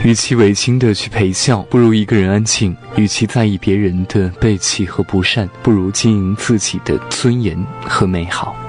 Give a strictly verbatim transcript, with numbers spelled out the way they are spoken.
与其违心的去陪笑，不如一个人安静；与其在意别人的背弃和不善，不如经营自己的尊严和美好。